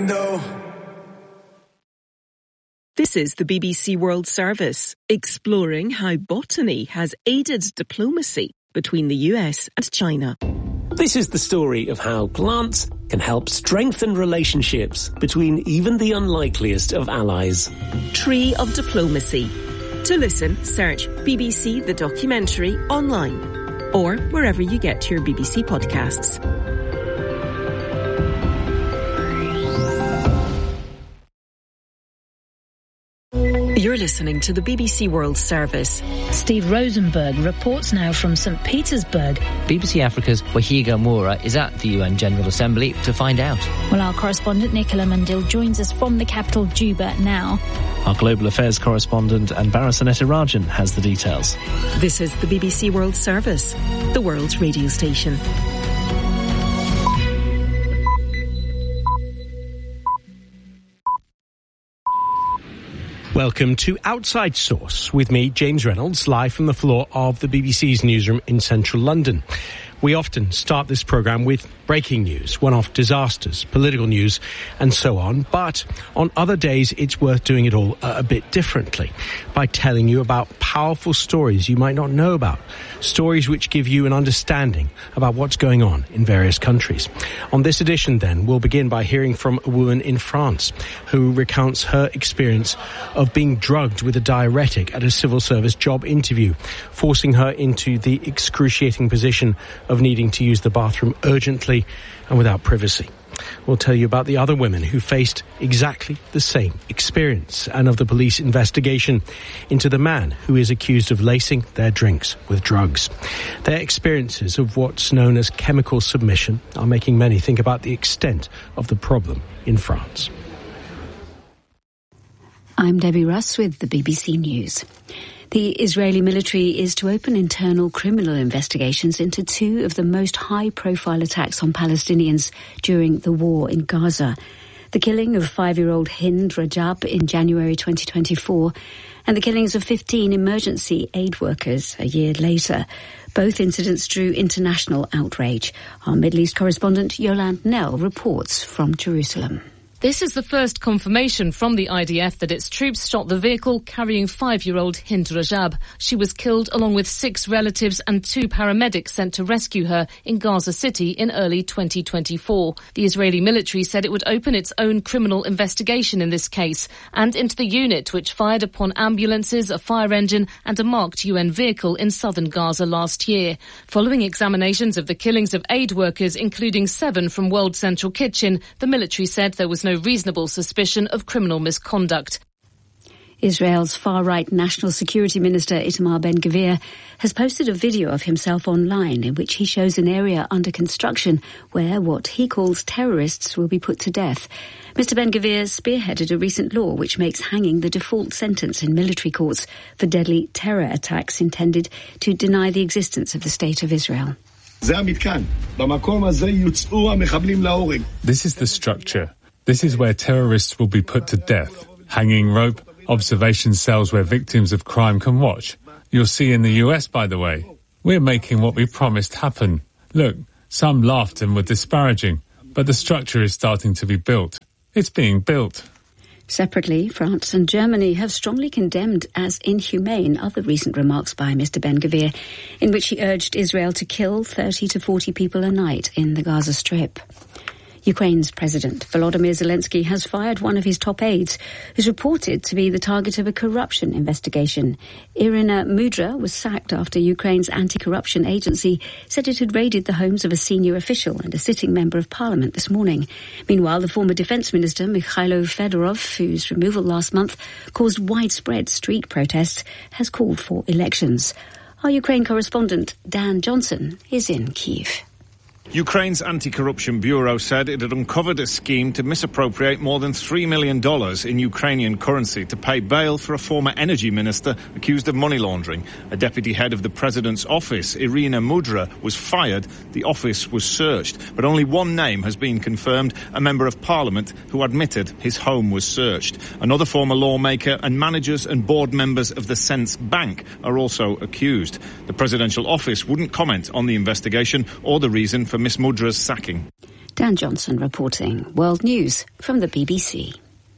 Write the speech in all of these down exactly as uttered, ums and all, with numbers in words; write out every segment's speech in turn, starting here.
Orlando. This is the B B C World Service, exploring how botany has aided diplomacy between the U S and China. This is the story of how plants can help strengthen relationships between even the unlikeliest of allies. Tree of Diplomacy. To listen, search B B C The Documentary online or wherever you get your B B C podcasts. You're listening to the B B C World Service. Steve Rosenberg reports now from Saint Petersburg. B B C Africa's Wahiga Moura is at the U N General Assembly to find out. Well, our correspondent Nicola Mandil joins us from the capital, Juba, now. Our global affairs correspondent Anbara Sanetirajan has the details. This is the B B C World Service, the world's radio station. Welcome to Outside Source with me, James Reynolds, live from the floor of the B B C's newsroom in central London. We often start this programme with breaking news, one-off disasters, political news, and so on. But on other days, it's worth doing it all a bit differently by telling you about powerful stories you might not know about, stories which give you an understanding about what's going on in various countries. On this edition, then, we'll begin by hearing from a woman in France who recounts her experience of being drugged with a diuretic at a civil service job interview, forcing her into the excruciating position of needing to use the bathroom urgently and without privacy. We'll tell you about the other women who faced exactly the same experience and of the police investigation into the man who is accused of lacing their drinks with drugs. Their experiences of what's known as chemical submission are making many think about the extent of the problem in France. I'm Debbie Russ with the B B C News. The Israeli military is to open internal criminal investigations into two of the most high-profile attacks on Palestinians during the war in Gaza. The killing of five-year-old Hind Rajab in January twenty twenty-four and the killings of fifteen emergency aid workers a year later. Both incidents drew international outrage. Our Middle East correspondent Yolande Nell reports from Jerusalem. This is the first confirmation from the I D F that its troops shot the vehicle carrying five-year-old Hind Rajab. She was killed along with six relatives and two paramedics sent to rescue her in Gaza City in early twenty twenty-four. The Israeli military said it would open its own criminal investigation in this case and into the unit which fired upon ambulances, a fire engine and a marked U N vehicle in southern Gaza last year. Following examinations of the killings of aid workers, including seven from World Central Kitchen, the military said there was no reasonable suspicion of criminal misconduct. Israel's far-right National Security Minister Itamar Ben-Gvir has posted a video of himself online in which he shows an area under construction where what he calls terrorists will be put to death. Mister Ben-Gvir spearheaded a recent law which makes hanging the default sentence in military courts for deadly terror attacks intended to deny the existence of the State of Israel. This is the structure. This is where terrorists will be put to death. Hanging rope, observation cells where victims of crime can watch. You'll see in the U S, by the way. We're making what we promised happen. Look, some laughed and were disparaging, but the structure is starting to be built. It's being built. Separately, France and Germany have strongly condemned as inhumane other recent remarks by Mister Ben-Gvir, in which he urged Israel to kill thirty to forty people a night in the Gaza Strip. Ukraine's President Volodymyr Zelensky has fired one of his top aides, who's reported to be the target of a corruption investigation. Irina Mudra was sacked after Ukraine's anti-corruption agency said it had raided the homes of a senior official and a sitting member of parliament this morning. Meanwhile, the former defence minister Mikhailo Fedorov, whose removal last month caused widespread street protests, has called for elections. Our Ukraine correspondent Dan Johnson is in Kyiv. Ukraine's Anti-Corruption Bureau said it had uncovered a scheme to misappropriate more than three million dollars in Ukrainian currency to pay bail for a former energy minister accused of money laundering. A deputy head of the president's office, Irina Mudra, was fired. The office was searched. But only one name has been confirmed, a member of parliament who admitted his home was searched. Another former lawmaker and managers and board members of the Sense Bank are also accused. The presidential office wouldn't comment on the investigation or the reason for Miss Mudra's sacking. Dan Johnson reporting. World News from the B B C.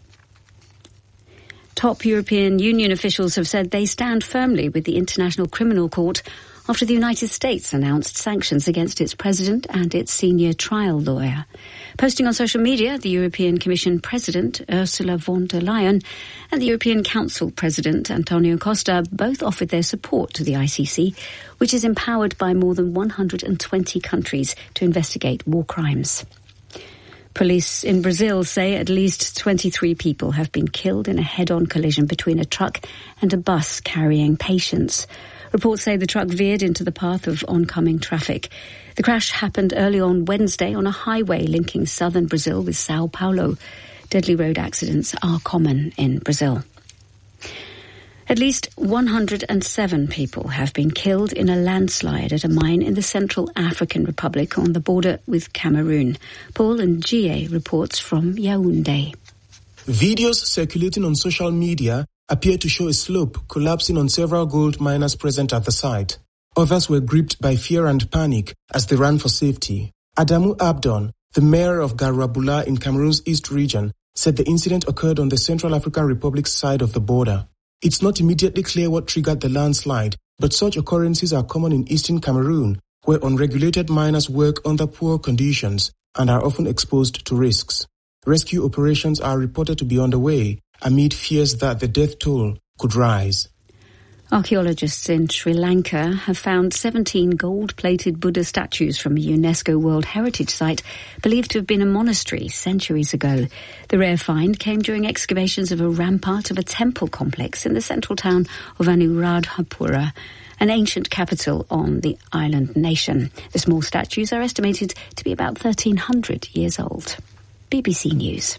Top European Union officials have said they stand firmly with the International Criminal Court after the United States announced sanctions against its president and its senior trial lawyer. Posting on social media, the European Commission President Ursula von der Leyen and the European Council President Antonio Costa both offered their support to the I C C, which is empowered by more than one hundred twenty countries to investigate war crimes. Police in Brazil say at least twenty-three people have been killed in a head-on collision between a truck and a bus carrying patients. Reports say the truck veered into the path of oncoming traffic. The crash happened early on Wednesday on a highway linking southern Brazil with Sao Paulo. Deadly road accidents are common in Brazil. At least one hundred seven people have been killed in a landslide at a mine in the Central African Republic on the border with Cameroon. Paul Ngie reports from Yaoundé. Videos circulating on social media appear to show a slope collapsing on several gold miners present at the site. Others were gripped by fear and panic as they ran for safety. Adamu Abdon, the mayor of Garabula in Cameroon's East region, said the incident occurred on the Central African Republic's side of the border. It's not immediately clear what triggered the landslide, but such occurrences are common in eastern Cameroon, where unregulated miners work under poor conditions and are often exposed to risks. Rescue operations are reported to be underway amid fears that the death toll could rise. Archaeologists in Sri Lanka have found seventeen gold-plated Buddha statues from a UNESCO World Heritage Site believed to have been a monastery centuries ago. The rare find came during excavations of a rampart of a temple complex in the central town of Anuradhapura, an ancient capital on the island nation. The small statues are estimated to be about thirteen hundred years old. B B C News.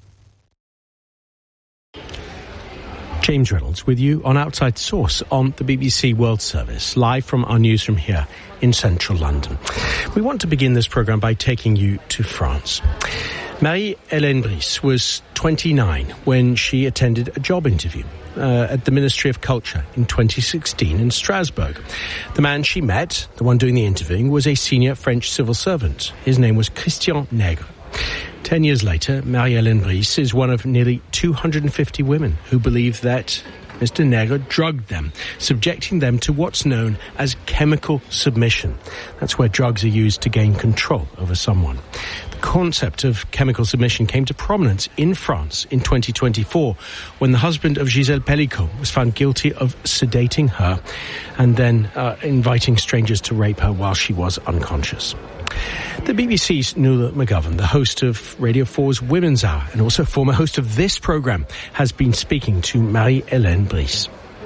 James Reynolds with you on Outside Source on the B B C World Service, live from our newsroom here in central London. We want to begin this programme by taking you to France. Marie-Hélène Brice was twenty-nine when she attended a job interview uh, at the Ministry of Culture in twenty sixteen in Strasbourg. The man she met, the one doing the interviewing, was a senior French civil servant. His name was Christian Nègre. Ten years later, Marie-Hélène Brice is one of nearly two hundred fifty women who believe that Mister Nègre drugged them, subjecting them to what's known as chemical submission. That's where drugs are used to gain control over someone. The concept of chemical submission came to prominence in France in twenty twenty-four when the husband of Gisèle Pelicot was found guilty of sedating her and then uh, inviting strangers to rape her while she was unconscious. The B B C's Nuala McGovern, the host of Radio four's Women's Hour and also former host of this programme, has been speaking to Marie-Hélène Brice.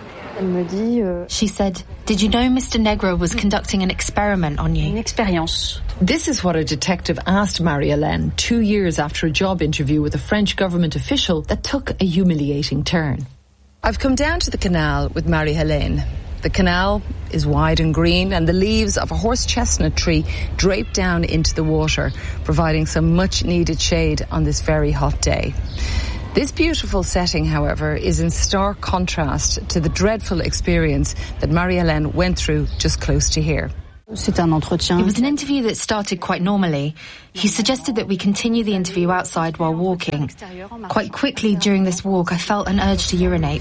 She said, "Did you know Mister Nègre was conducting an experiment on you?" This is what a detective asked Marie-Hélène two years after a job interview with a French government official that took a humiliating turn. I've come down to the canal with Marie-Hélène. The canal is wide and green, and the leaves of a horse chestnut tree drape down into the water, providing some much-needed shade on this very hot day. This beautiful setting, however, is in stark contrast to the dreadful experience that Marie-Hélène went through just close to here. It was an interview that started quite normally. He suggested that we continue the interview outside while walking. Quite quickly during this walk, I felt an urge to urinate.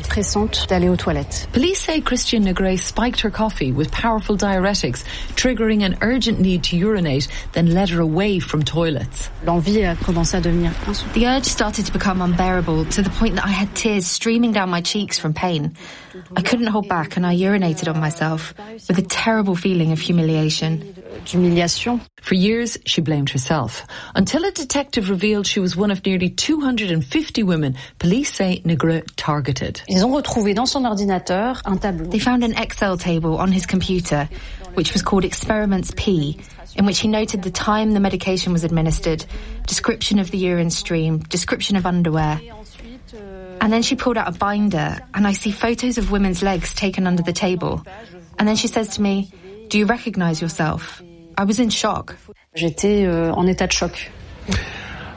Police say Christian Nègre spiked her coffee with powerful diuretics, triggering an urgent need to urinate, then led her away from toilets. The urge started to become unbearable to the point that I had tears streaming down my cheeks from pain. I couldn't hold back and I urinated on myself with a terrible feeling of humiliation. For years, she blamed herself, until a detective revealed she was one of nearly two hundred fifty women police say Nègre targeted. They found an Excel table on his computer, which was called Experiments P, in which he noted the time the medication was administered, description of the urine stream, description of underwear. And then she pulled out a binder, and I see photos of women's legs taken under the table. And then she says to me, "Do you recognise yourself?" I was in shock.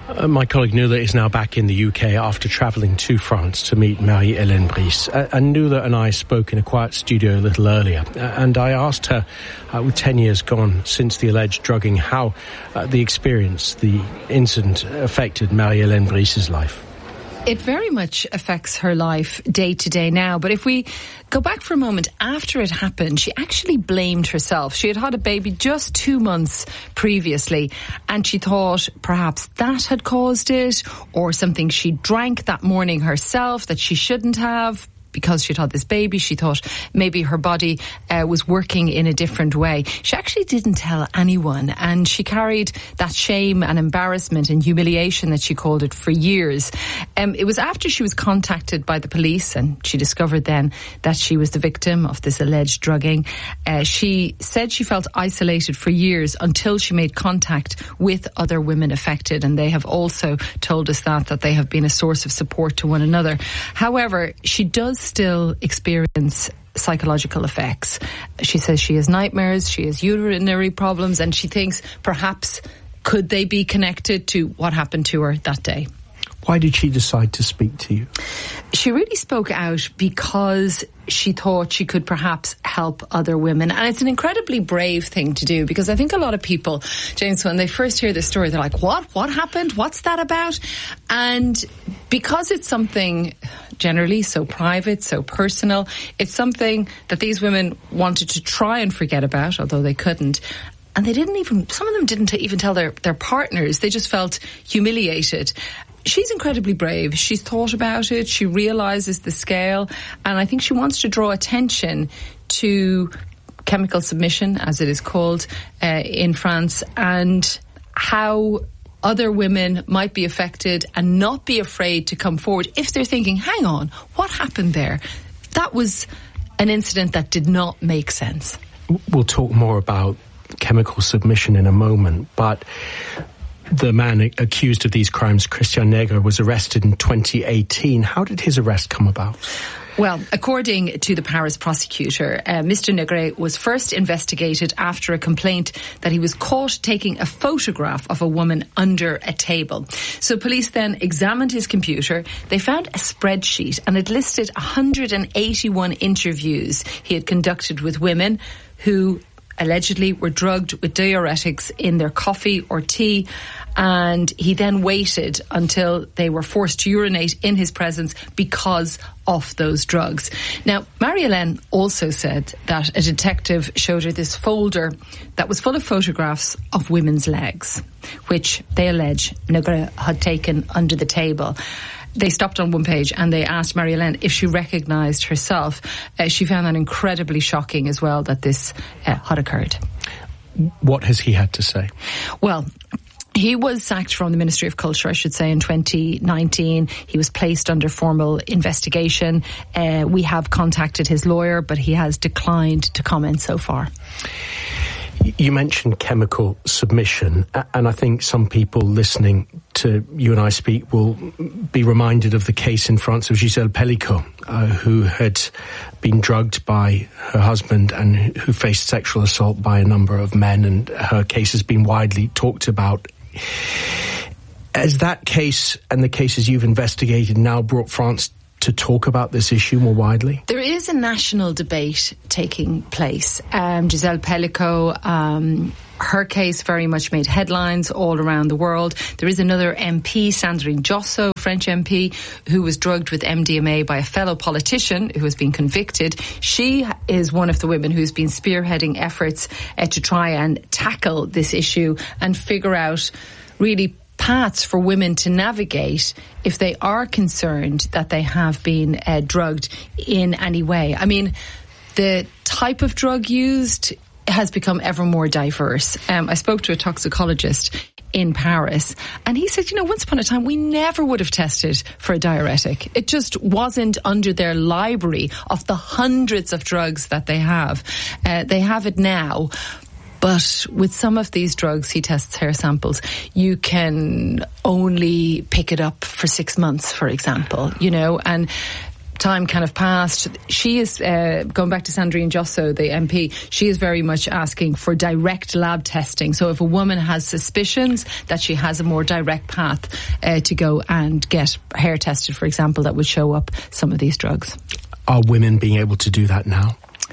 Uh, my colleague Nuala is now back in the U K after travelling to France to meet Marie-Hélène Brice. Uh, and Nuala and I spoke in a quiet studio a little earlier. Uh, and I asked her, uh, with ten years gone since the alleged drugging, how uh, the experience, the incident affected Marie-Hélène Brice's life. It very much affects her life day to day now. But if we go back for a moment, after it happened, she actually blamed herself. She had had a baby just two months previously, and she thought perhaps that had caused it, or something she drank that morning herself that she shouldn't have. Because she'd had this baby, she thought maybe her body uh, was working in a different way. She actually didn't tell anyone, and she carried that shame and embarrassment and humiliation, that she called it, for years. Um, it was after she was contacted by the police, and she discovered then that she was the victim of this alleged drugging. Uh, she said she felt isolated for years until she made contact with other women affected, and they have also told us that, that they have been a source of support to one another. However, she does still experience psychological effects. She says she has nightmares, she has urinary problems, and she thinks perhaps could they be connected to what happened to her that day. Why did she decide to speak to you? She really spoke out because she thought she could perhaps help other women. And it's an incredibly brave thing to do, because I think a lot of people, James, when they first hear this story, they're like, what? What happened? What's that about? And because it's something generally so private, so personal, it's something that these women wanted to try and forget about, although they couldn't. And they didn't even, some of them didn't even tell their, their partners. They just felt humiliated. She's incredibly brave. She's thought about it. She realises the scale. And I think she wants to draw attention to chemical submission, as it is called uh, in France, and how other women might be affected, and not be afraid to come forward if they're thinking, hang on, what happened there? That was an incident that did not make sense. We'll talk more about chemical submission in a moment, but the man accused of these crimes, Christian Negre, was arrested in twenty eighteen. How did his arrest come about? Well, according to the Paris prosecutor, uh, Mister Negre was first investigated after a complaint that he was caught taking a photograph of a woman under a table. So police then examined his computer. They found a spreadsheet, and it listed one hundred eighty-one interviews he had conducted with women who allegedly were drugged with diuretics in their coffee or tea, and he then waited until they were forced to urinate in his presence because of those drugs. Now, Marie-Hélène also said that a detective showed her this folder that was full of photographs of women's legs, which they allege Negre had taken under the table. They stopped on one page and they asked Marie-Hélène if she recognised herself. Uh, she found that incredibly shocking as well, that this uh, had occurred. What has he had to say? Well, he was sacked from the Ministry of Culture, I should say, in twenty nineteen. He was placed under formal investigation. Uh, we have contacted his lawyer, but he has declined to comment so far. You mentioned chemical submission, and I think some people listening to you and I speak will be reminded of the case in France of Gisèle Pellicot, uh, who had been drugged by her husband and who faced sexual assault by a number of men, and her case has been widely talked about. Has that case and the cases you've investigated now brought France to talk about this issue more widely? There is a national debate taking place. Um, Gisèle Pellicot, um, her case very much made headlines all around the world. There is another M P, Sandrine Josso, French M P, who was drugged with M D M A by a fellow politician who has been convicted. She is one of the women who's been spearheading efforts uh, to try and tackle this issue and figure out really paths for women to navigate if they are concerned that they have been uh, drugged in any way. I mean, the type of drug used has become ever more diverse. Um, I spoke to a toxicologist in Paris, and he said, you know, once upon a time we never would have tested for a diuretic. It just wasn't under their library of the hundreds of drugs that they have. Uh, they have it now. But with some of these drugs, he tests hair samples, you can only pick it up for six months, for example, you know, and time kind of passed. She is, uh, going back to Sandrine Josso, the M P, she is very much asking for direct lab testing. So if a woman has suspicions, that she has a more direct path uh, to go and get hair tested, for example, that would show up some of these drugs. Are women being able to do that now?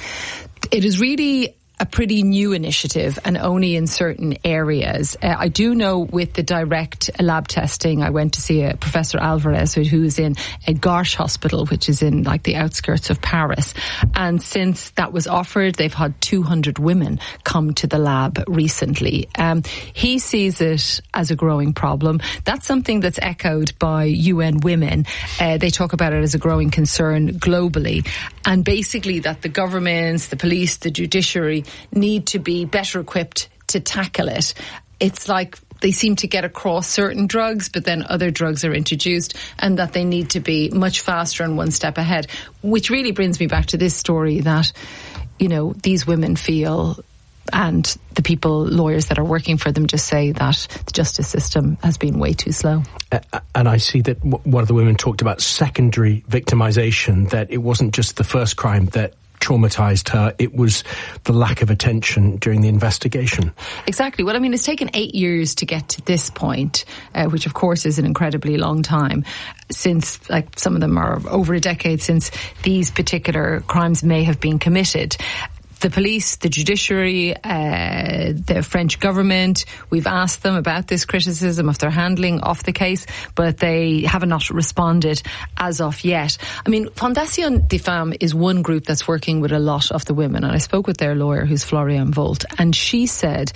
It is really a pretty new initiative and only in certain areas. Uh, I do know with the direct lab testing, I went to see a Professor Alvarez who's in a Garches hospital, which is in like the outskirts of Paris. And since that was offered, they've had two hundred women come to the lab recently. Um, he sees it as a growing problem. That's something that's echoed by U N Women. Uh, they talk about it as a growing concern globally. And basically that the governments, the police, the judiciary need to be better equipped to tackle it. It's like they seem to get across certain drugs, but then other drugs are introduced, and that they need to be much faster and one step ahead, which really brings me back to this story that, you know, these women feel, and the people, lawyers that are working for them, just say that the justice system has been way too slow. Uh, and I see that w- one of the women talked about secondary victimization, that it wasn't just the first crime that traumatized her, it was the lack of attention during the investigation. Exactly. Well, I mean, it's taken eight years to get to this point, uh, which of course is an incredibly long time, since, like, some of them are over a decade since these particular crimes may have been committed. The police, the judiciary, uh, the French government, we've asked them about this criticism of their handling of the case, but they have not responded as of yet. I mean, Fondation des Femmes is one group that's working with a lot of the women, and I spoke with their lawyer, who's Florian Volt, and she said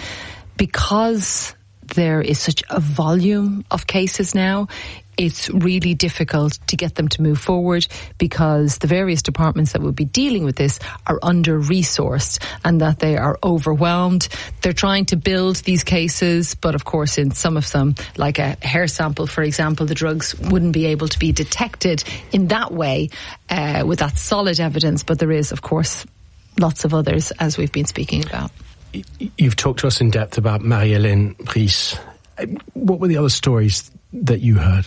because there is such a volume of cases now, it's really difficult to get them to move forward because the various departments that would be dealing with this are under-resourced and that they are overwhelmed. They're trying to build these cases, but of course in some of them, like a hair sample, for example, the drugs wouldn't be able to be detected in that way uh, with that solid evidence. But there is, of course, lots of others, as we've been speaking about. You've talked to us in depth about Marie-Hélène Brice. What were the other stories that you heard?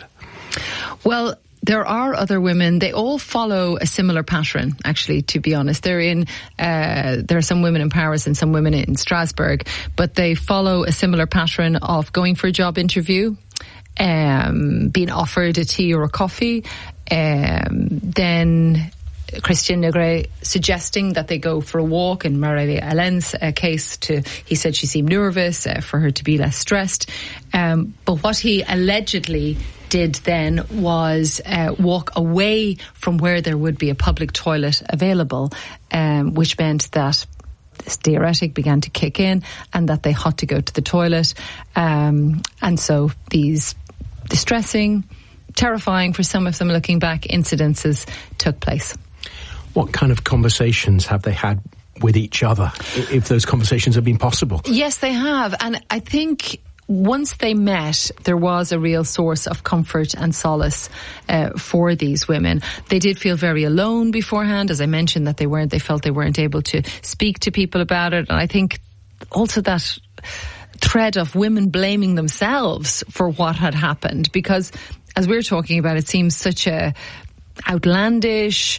Well, there are other women. They all follow a similar pattern, actually, to be honest. They're in, uh, there are some women in Paris and some women in Strasbourg, but they follow a similar pattern of going for a job interview, um, being offered a tea or a coffee, um, then Christian Negret suggesting that they go for a walk. In Marie-Hélène's uh, case, to he said she seemed nervous uh, for her to be less stressed. Um, but what he allegedly did then was uh, walk away from where there would be a public toilet available, um, which meant that this diuretic began to kick in and that they had to go to the toilet. Um, and so these distressing, terrifying for some of them looking back, incidences took place. What kind of conversations have they had with each other, if those conversations have been possible? Yes, they have. And I think once they met, there was a real source of comfort and solace uh, for these women. They did feel very alone beforehand. As I mentioned, that they weren't, they felt they weren't able to speak to people about it. And I think also that thread of women blaming themselves for what had happened, because as we're talking about, it seems such a outlandish,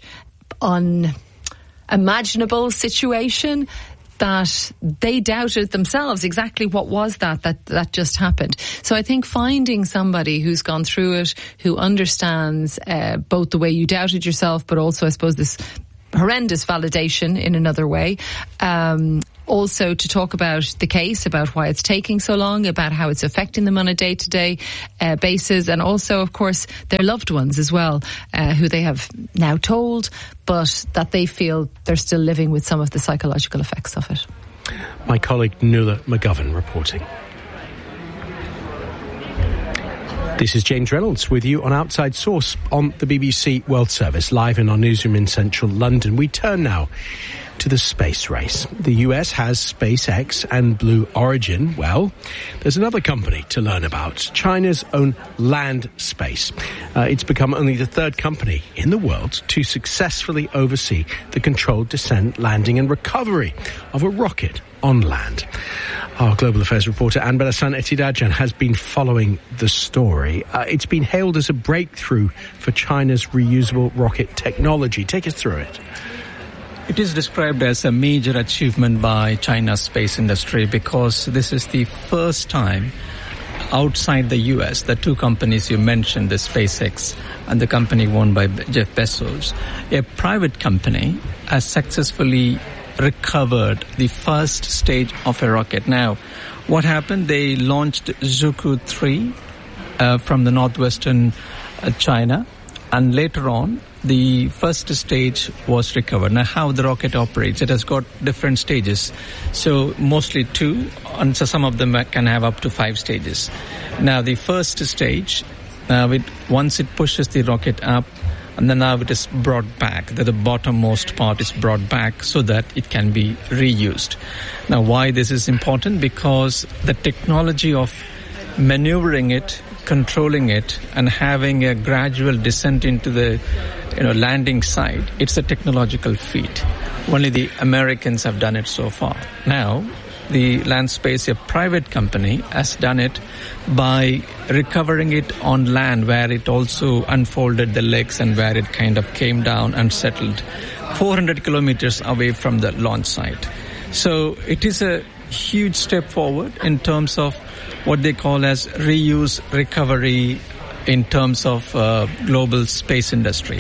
unimaginable situation that they doubted themselves exactly what was that that that just happened. So I think finding somebody who's gone through it, who understands uh, both the way you doubted yourself, but also, I suppose, this horrendous validation in another way. Um, also to talk about the case, about why it's taking so long, about how it's affecting them on a day-to-day uh, basis, and also, of course, their loved ones as well, uh, who they have now told, but that they feel they're still living with some of the psychological effects of it. My colleague Nuala McGovern reporting. This is James Reynolds with you on Outside Source on the B B C World Service, live in our newsroom in central London. We turn now to the space race. The U S has SpaceX and Blue Origin. Well, there's another company to learn about, China's own Land Space. Uh, it's become only the third company in the world to successfully oversee the controlled descent, landing and recovery of a rocket on land. Our Global Affairs reporter Anne Belasan Etidajan has been following the story. Uh, it's been hailed as a breakthrough for China's reusable rocket technology. Take us through it. It is described as a major achievement by China's space industry because this is the first time outside the U S, the two companies you mentioned, the SpaceX and the company owned by Jeff Bezos, a private company has successfully recovered the first stage of a rocket. Now, what happened? They launched Zhuku three uh, from the northwestern uh, China, and later on, the first stage was recovered. Now, how the rocket operates, it has got different stages. So, mostly two, and so some of them can have up to five stages. Now, the first stage, uh, it, once it pushes the rocket up, and then now it is brought back, that the bottommost part is brought back so that it can be reused. Now, why this is important? Because the technology of maneuvering it, controlling it, and having a gradual descent into the you know, landing site, it's a technological feat. Only the Americans have done it so far. Now, the Land Space, a private company, has done it by recovering it on land where it also unfolded the legs and where it kind of came down and settled four hundred kilometers away from the launch site. So it is a huge step forward in terms of what they call as reuse recovery in terms of uh, global space industry.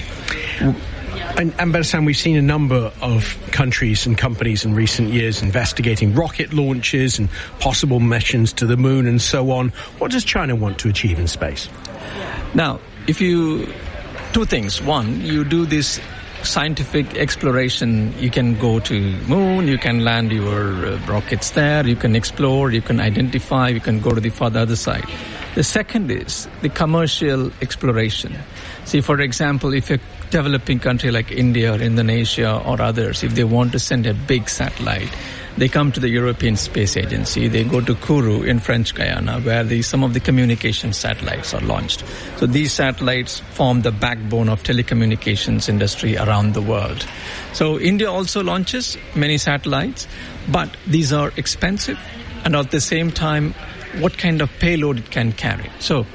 And, and Belasan, we've seen a number of countries and companies in recent years investigating rocket launches and possible missions to the moon and so on. What does China want to achieve in space? Now, if you... Two things. One, you do this scientific exploration. You can go to moon, you can land your uh, rockets there, you can explore, you can identify, you can go to the further other side. The second is the commercial exploration. See, for example, if a developing country like India or Indonesia or others, if they want to send a big satellite, they come to the European Space Agency. They go to Kourou in French Guiana, where the, some of the communication satellites are launched. So these satellites form the backbone of telecommunications industry around the world. So India also launches many satellites, but these are expensive, and at the same time, what kind of payload it can carry. So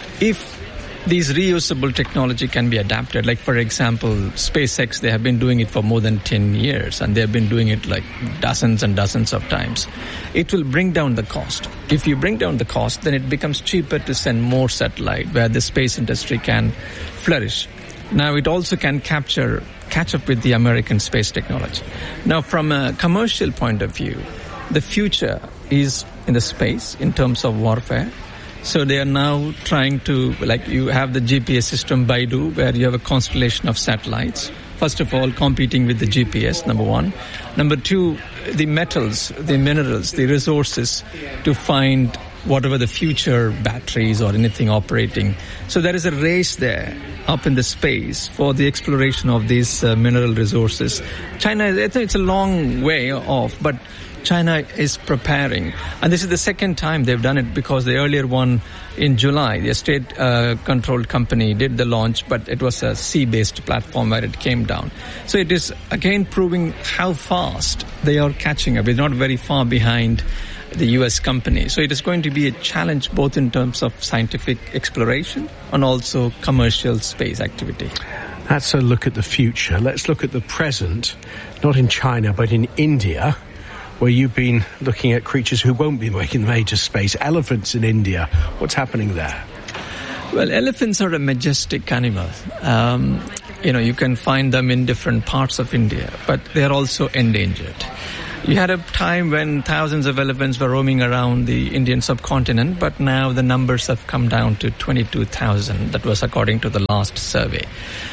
if these reusable technology can be adapted, like for example, SpaceX, they have been doing it for more than ten years, and they have been doing it like dozens and dozens of times. It will bring down the cost. If you bring down the cost, then it becomes cheaper to send more satellite where the space industry can flourish. Now, it also can capture, catch up with the American space technology. Now, from a commercial point of view, the future is in the space in terms of warfare. So they are now trying to, like you have the G P S system Baidu, where you have a constellation of satellites. First of all, competing with the G P S, number one. Number two, the metals, the minerals, the resources to find whatever the future batteries or anything operating. So there is a race there up in the space for the exploration of these uh, mineral resources. China, I think it's a long way off, but China is preparing. And this is the second time they've done it, because the earlier one in July, the state-controlled uh, company did the launch, but it was a sea-based platform where it came down. So it is, again, proving how fast they are catching up. It's not very far behind the U S company. So it is going to be a challenge both in terms of scientific exploration and also commercial space activity. That's a look at the future. Let's look at the present, not in China, but in India, where you've been looking at creatures who won't be making the major space. Elephants in India. What's happening there? Well, elephants are a majestic animal. Um, you know, you can find them in different parts of India, but they're also endangered. You had a time when thousands of elephants were roaming around the Indian subcontinent, but now the numbers have come down to twenty-two thousand. That was according to the last survey.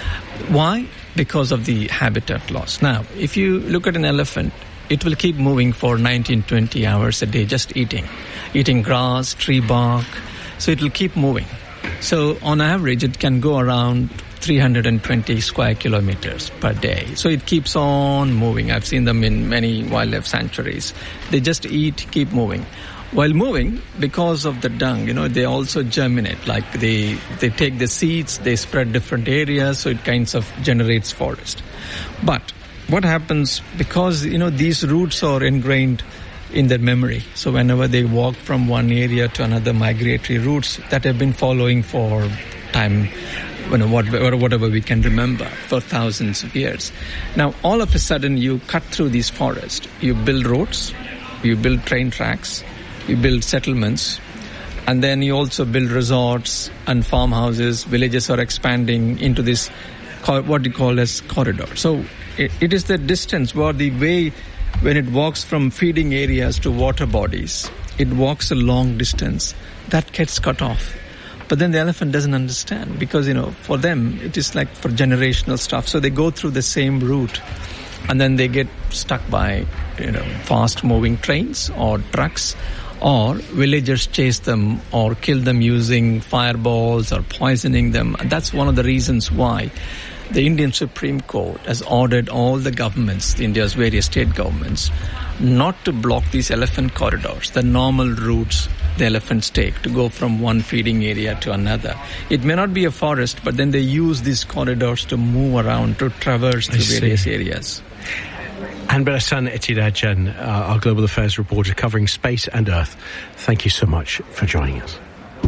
Why? Because of the habitat loss. Now, if you look at an elephant, it will keep moving for nineteen, twenty hours a day, just eating. Eating grass, tree bark. So it will keep moving. So on average, it can go around three hundred twenty square kilometers per day. So it keeps on moving. I've seen them in many wildlife sanctuaries. They just eat, keep moving. While moving, because of the dung, you know, they also germinate. Like they, they take the seeds, they spread different areas, so it kinds of generates forest. But what happens, because, you know, these roots are ingrained in their memory. So whenever they walk from one area to another, migratory routes that have been following for time, you know, whatever we can remember, for thousands of years. Now, all of a sudden, you cut through these forests. You build roads, you build train tracks, you build settlements, and then you also build resorts and farmhouses. Villages are expanding into this, what you call as corridor. So it, it is the distance where the way, when it walks from feeding areas to water bodies, it walks a long distance. That gets cut off. But then the elephant doesn't understand because, you know, for them, it is like for generational stuff. So they go through the same route and then they get stuck by, you know, fast moving trains or trucks, or villagers chase them or kill them using fireballs or poisoning them. And that's one of the reasons why the Indian Supreme Court has ordered all the governments, India's various state governments, not to block these elephant corridors, the normal routes the elephants take to go from one feeding area to another. It may not be a forest, but then they use these corridors to move around, to traverse through various areas. Anbarasan Ethirajan, uh, our Global Affairs reporter covering space and Earth, thank you so much for joining us.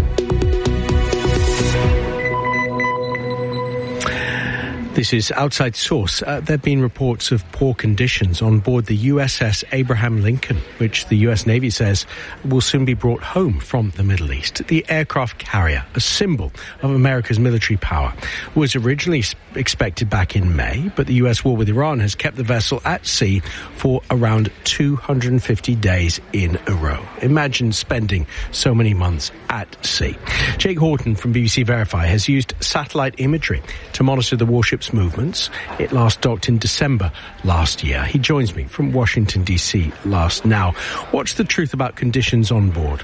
This is Outside Source. Uh, there have been reports of poor conditions on board the U S S Abraham Lincoln, which the U S Navy says will soon be brought home from the Middle East. The aircraft carrier, a symbol of America's military power, was originally expected back in May, but the U S war with Iran has kept the vessel at sea for around two hundred fifty days in a row. Imagine spending so many months at sea. Jake Horton from B B C Verify has used satellite imagery to monitor the warship's movements. It last docked in December last year. He joins me from Washington, D C last now. What's the truth about conditions on board?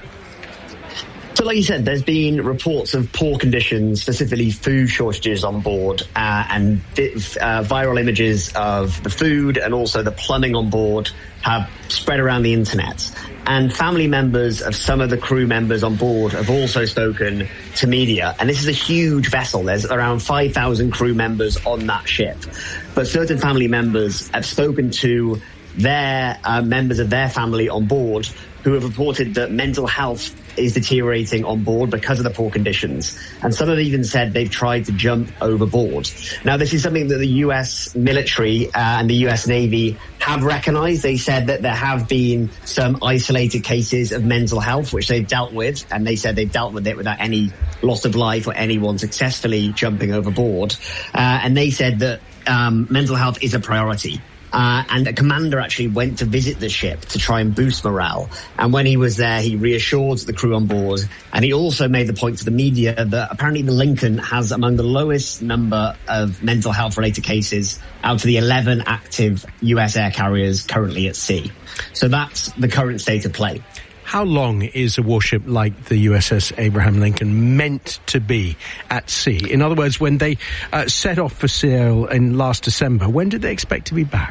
So like you said, there's been reports of poor conditions, specifically food shortages on board, uh, and uh, viral images of the food and also the plumbing on board have spread around the internet. And family members of some of the crew members on board have also spoken to media. And this is a huge vessel. There's around five thousand crew members on that ship. But certain family members have spoken to their uh, members of their family on board who have reported that mental health is deteriorating on board because of the poor conditions. And some have even said they've tried to jump overboard. Now, this is something that the U S military uh, and the U S Navy have recognized. They said that there have been some isolated cases of mental health, which they've dealt with, and they said they've dealt with it without any loss of life or anyone successfully jumping overboard. Uh, and they said that um, mental health is a priority. Uh, and a commander actually went to visit the ship to try and boost morale. And when he was there, he reassured the crew on board. And he also made the point to the media that apparently the Lincoln has among the lowest number of mental health related cases out of the eleven active U S air carriers currently at sea. So that's the current state of play. How long is a warship like the U S S Abraham Lincoln meant to be at sea? In other words, when they uh, set off for sail in last December, when did they expect to be back?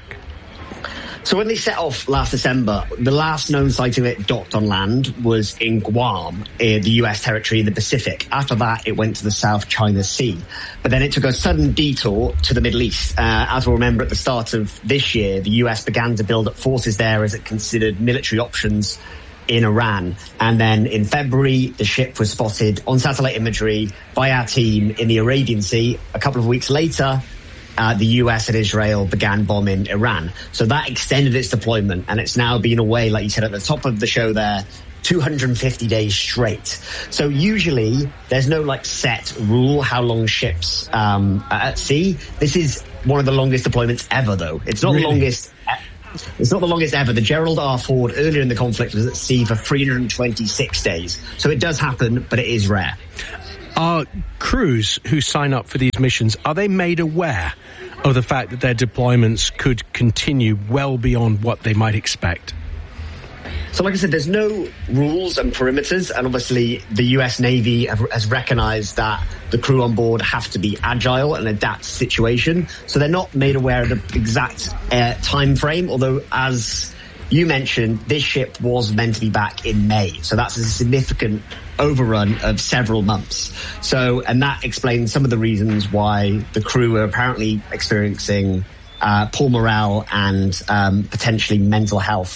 So when they set off last December, the last known sight of it docked on land was in Guam, in the U S territory in the Pacific. After that, it went to the South China Sea. But then it took a sudden detour to the Middle East. Uh, as we'll remember, at the start of this year, the U S began to build up forces there as it considered military options in Iran. And then in February, the ship was spotted on satellite imagery by our team in the Arabian Sea. A couple of weeks later, uh, the U S and Israel began bombing Iran. So that extended its deployment, and it's now been away, like you said at the top of the show there, two hundred fifty days straight. So usually there's no like set rule how long ships um, are at sea. This is one of the longest deployments ever, though. It's not really? the longest. It's not the longest ever. The Gerald R. Ford earlier in the conflict was at sea for three hundred twenty-six days. So it does happen, but it is rare. Are crews who sign up for these missions, are they made aware of the fact that their deployments could continue well beyond what they might expect? So like I said, there's no rules and perimeters, and obviously the U S Navy have, has recognized that the crew on board have to be agile and adapt to the situation. So they're not made aware of the exact uh, time frame, although as you mentioned, this ship was meant to be back in May. So that's a significant overrun of several months. So, and that explains some of the reasons why the crew are apparently experiencing uh, poor morale and um, potentially mental health